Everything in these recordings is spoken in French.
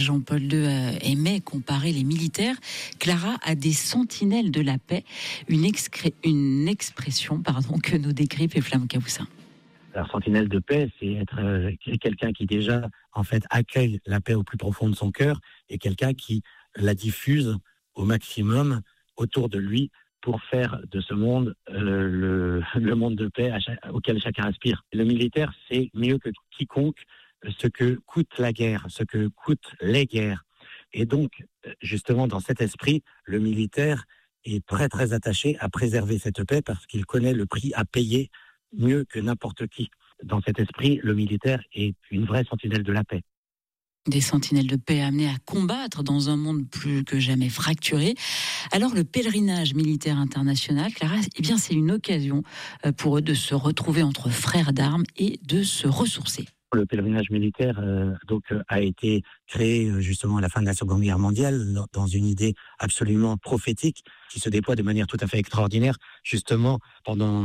Jean-Paul II aimait comparer les militaires, Clara, à des sentinelles de la paix, une expression que nous décrit Peflam Kaboussin. Alors, sentinelle de paix, c'est être quelqu'un qui déjà, en fait, accueille la paix au plus profond de son cœur et quelqu'un qui la diffuse au maximum autour de lui pour faire de ce monde le monde de paix auquel chacun aspire. Le militaire, c'est mieux que quiconque ce que coûte la guerre, ce que coûtent les guerres. Et donc, justement, dans cet esprit, le militaire est très, très attaché à préserver cette paix parce qu'il connaît le prix à payer mieux que n'importe qui. Dans cet esprit, le militaire est une vraie sentinelle de la paix. Des sentinelles de paix amenées à combattre dans un monde plus que jamais fracturé. Alors le pèlerinage militaire international, Clara, c'est une occasion pour eux de se retrouver entre frères d'armes et de se ressourcer. Le pèlerinage militaire a été créé justement à la fin de la Seconde Guerre mondiale dans une idée absolument prophétique qui se déploie de manière tout à fait extraordinaire justement pendant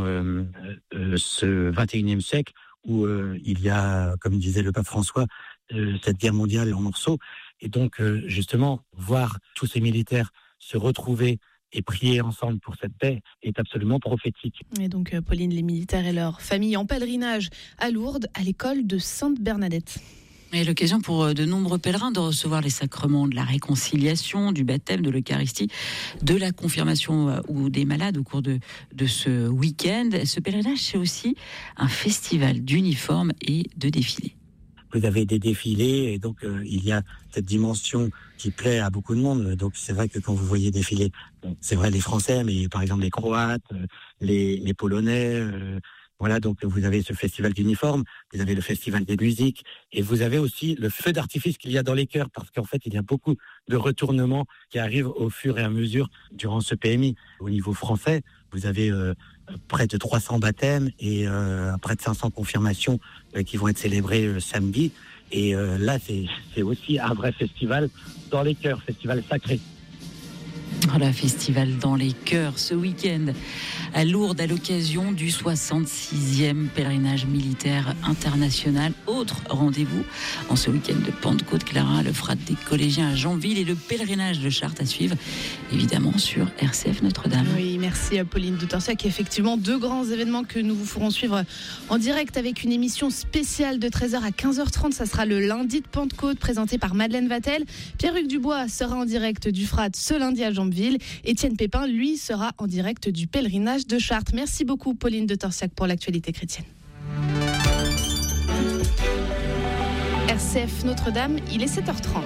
ce 21e siècle où il y a, comme disait le pape François, cette guerre mondiale en morceaux. Et donc justement, voir tous ces militaires se retrouver et prier ensemble pour cette paix est absolument prophétique. Et donc, Pauline, les militaires et leurs familles en pèlerinage à Lourdes, à l'école de Sainte-Bernadette. Et l'occasion pour de nombreux pèlerins de recevoir les sacrements de la réconciliation, du baptême, de l'Eucharistie, de la confirmation ou des malades au cours de ce week-end. Ce pèlerinage, c'est aussi un festival d'uniformes et de défilés. Vous avez des défilés et donc il y a cette dimension qui plaît à beaucoup de monde. Donc c'est vrai que quand vous voyez défiler, c'est vrai les Français, mais par exemple les Croates, les Polonais, voilà, donc vous avez ce festival d'uniformes, vous avez le festival des musiques et vous avez aussi le feu d'artifice qu'il y a dans les chœurs parce qu'en fait il y a beaucoup de retournements qui arrivent au fur et à mesure durant ce PMI. Au niveau français, vous avez près de 300 baptêmes et près de 500 confirmations qui vont être célébrées samedi. Et là, c'est aussi un vrai festival dans les chœurs, festival sacré. Voilà, festival dans les chœurs ce week-end à Lourdes à l'occasion du 66e pèlerinage militaire international. Autre rendez-vous en ce week-end de Pentecôte, Clara, le frat des collégiens à Janville et le pèlerinage de Chartres à suivre évidemment sur RCF Notre-Dame. Oui, merci Pauline de Torsiac. Effectivement, deux grands événements que nous vous ferons suivre en direct avec une émission spéciale de 13h à 15h30. Ça sera le lundi de Pentecôte présenté par Madeleine Vatel. Pierre-Hugues Dubois sera en direct du frat ce lundi à Janville. Étienne Pépin, lui, sera en direct du pèlerinage de Chartres. Merci beaucoup, Pauline de Torsiac, pour l'actualité chrétienne. RCF Notre-Dame, il est 7h30.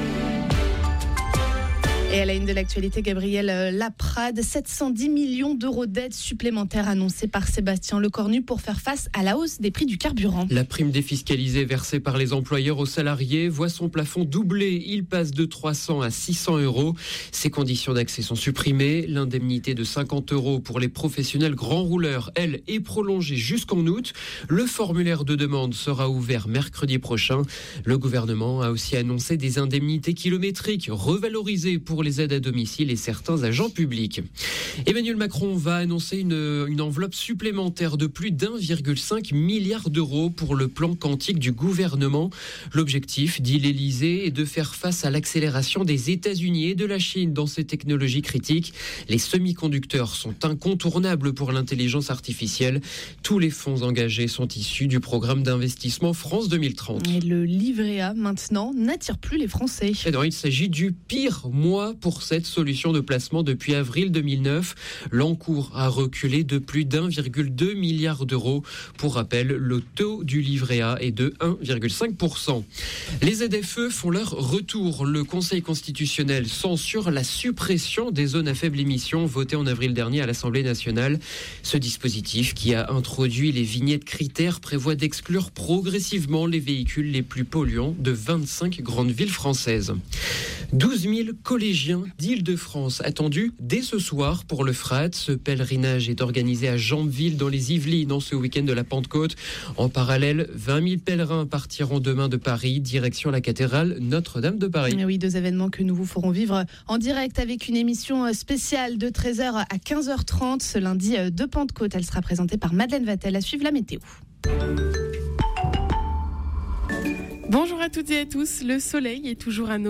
Et à la une de l'actualité, Gabriel Laprade, 710 millions d'euros d'aide supplémentaires annoncés par Sébastien Lecornu pour faire face à la hausse des prix du carburant. La prime défiscalisée versée par les employeurs aux salariés voit son plafond doubler. Il passe de 300 à 600 euros. Ses conditions d'accès sont supprimées. L'indemnité de 50 euros pour les professionnels grands rouleurs, elle, est prolongée jusqu'en août. Le formulaire de demande sera ouvert mercredi prochain. Le gouvernement a aussi annoncé des indemnités kilométriques revalorisées pour les aides à domicile et certains agents publics. Emmanuel Macron va annoncer une enveloppe supplémentaire de plus d'1,5 milliard d'euros pour le plan quantique du gouvernement. L'objectif, dit l'Élysée, est de faire face à l'accélération des États-Unis et de la Chine dans ces technologies critiques. Les semi-conducteurs sont incontournables pour l'intelligence artificielle. Tous les fonds engagés sont issus du programme d'investissement France 2030. Et le livret A, maintenant, n'attire plus les Français. Et non, il s'agit du pire mois pour cette solution de placement depuis avril 2009. L'encours a reculé de plus d'1,2 milliard d'euros. Pour rappel, le taux du livret A est de 1,5%. Les ZFE font leur retour. Le Conseil constitutionnel censure la suppression des zones à faible émission votée en avril dernier à l'Assemblée nationale. Ce dispositif, qui a introduit les vignettes critères, prévoit d'exclure progressivement les véhicules les plus polluants de 25 grandes villes françaises. 12 000 collégiens d'Île-de-France attendus dès ce soir pour le FRAT. Ce pèlerinage est organisé à Janville dans les Yvelines en ce week-end de la Pentecôte. En parallèle, 20 000 pèlerins partiront demain de Paris, direction la cathédrale Notre-Dame de Paris. Oui, deux événements que nous vous ferons vivre en direct avec une émission spéciale de 13h à 15h30 ce lundi de Pentecôte. Elle sera présentée par Madeleine Vatel. À suivre la météo. Bonjour à toutes et à tous, le soleil est toujours à nos